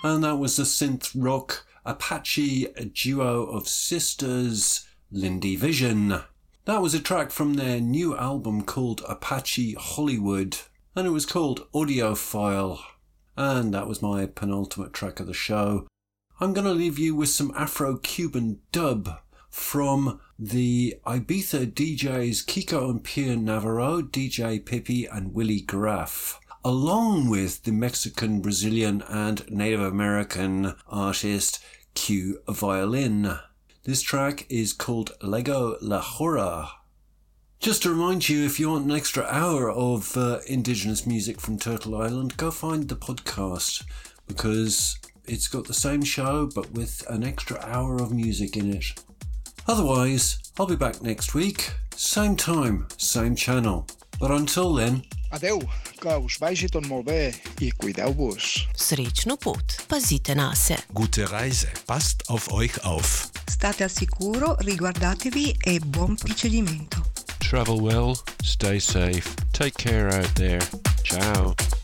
and that was the synth rock Apache duo of sisters Lindy Vision. That was a track from their new album called Apache Hollywood, and it was called Audiophile. And that was my penultimate track of the show. I'm going to leave you with some Afro-Cuban dub from the Ibiza DJs Kiko and Pierre Navarro, DJ Pippi and Willie Graff, along with the Mexican, Brazilian and Native American artist Q Violin. This track is called Lego La Hora. Just to remind you, if you want an extra hour of indigenous music from Turtle Island, go find the podcast, because it's got the same show but with an extra hour of music in it. Otherwise, I'll be back next week, same time, same channel. But until then... Adeu, que us vagi tot molt bé i cuideu-vos. Srečno pot, pazite na se. Gute Reise, passt auf euch auf. State al sicuro, riguardatevi e buon procedimento. Travel well, stay safe, take care out there. Ciao.